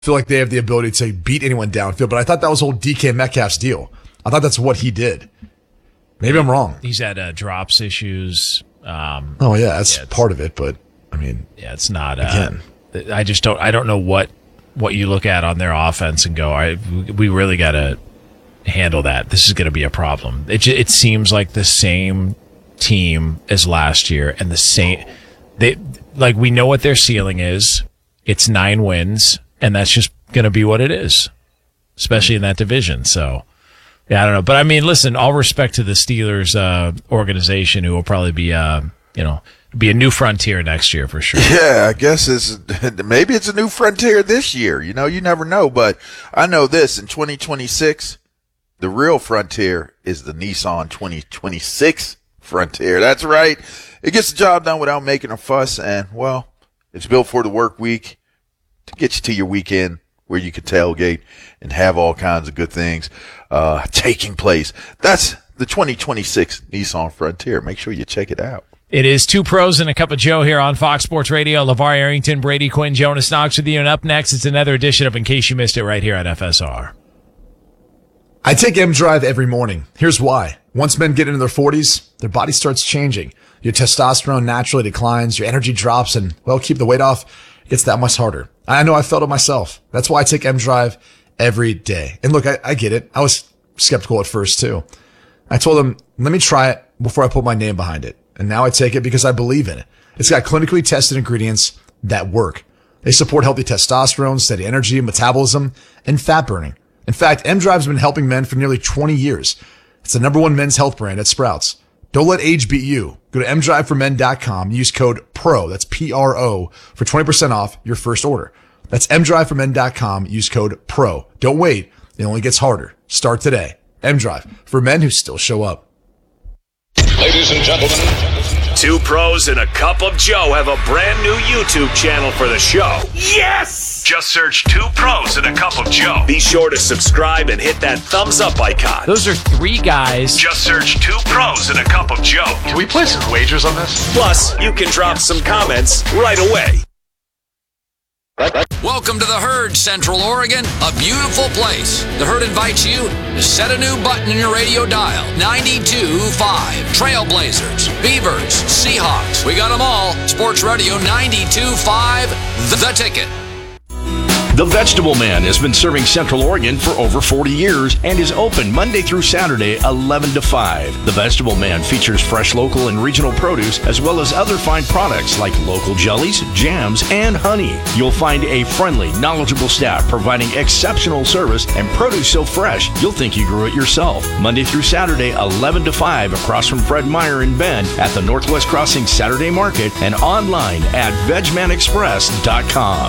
feel like they have the ability to beat anyone downfield, but I thought that was old DK Metcalf's deal. I thought that's what he did. Maybe I'm wrong. He's had drops issues. That's part of it, but I mean, it's not. Again, I don't know what you look at on their offense and go, we really got to handle that. This is going to be a problem. It seems like the same team as last year, and the same. We know what their ceiling is. It's 9 wins, and that's just going to be what it is, especially in that division. So, yeah, I don't know. But I mean, listen, all respect to the Steelers organization, who will probably be be a new frontier next year for sure. Yeah, I guess maybe it's a new frontier this year. You never know. But I know this, in 2026, the real frontier is the Nissan 2026 Frontier. That's right. It gets the job done without making a fuss, and, well, it's built for the work week to get you to your weekend where you can tailgate and have all kinds of good things taking place. That's the 2026 Nissan Frontier. Make sure you check it out. It is Two Pros and a Cup of Joe here on Fox Sports Radio. LeVar Arrington, Brady Quinn, Jonas Knox with you. And up next, it's another edition of In Case You Missed It right here at FSR. I take M-Drive every morning. Here's why. Once men get into their 40s, their body starts changing. Your testosterone naturally declines, your energy drops, and, well, keep the weight off, it gets that much harder. I know I felt it myself. That's why I take M-Drive every day. And look, I get it. I was skeptical at first, too. I told them, let me try it before I put my name behind it. And now I take it because I believe in it. It's got clinically tested ingredients that work. They support healthy testosterone, steady energy, metabolism, and fat burning. In fact, M-Drive's been helping men for nearly 20 years. It's the #1 men's health brand at Sprouts. Don't let age beat you. Go to mdriveformen.com. Use code PRO, that's P-R-O, for 20% off your first order. That's mdriveformen.com. Use code PRO. Don't wait. It only gets harder. Start today. M-Drive, for men who still show up. Ladies and gentlemen, Two Pros and a Cup of Joe have a brand new YouTube channel for the show. yes! Just search Two Pros and a Cup of Joe. Be sure to subscribe and hit that thumbs up icon. Those are 3 guys. Just search Two Pros and a Cup of Joe. Can we place some wagers on this? Plus, you can drop some comments right away. Welcome to the Herd, Central Oregon, a beautiful place. The Herd invites you to set a new button in your radio dial. 92.5. Trailblazers, Beavers, Seahawks. We got them all. Sports Radio 92.5. The Ticket. The Vegetable Man has been serving Central Oregon for over 40 years and is open Monday through Saturday, 11 to 5. The Vegetable Man features fresh local and regional produce as well as other fine products like local jellies, jams, and honey. You'll find a friendly, knowledgeable staff providing exceptional service and produce so fresh you'll think you grew it yourself. Monday through Saturday, 11 to 5 across from Fred Meyer in Bend at the Northwest Crossing Saturday Market and online at VegmanExpress.com.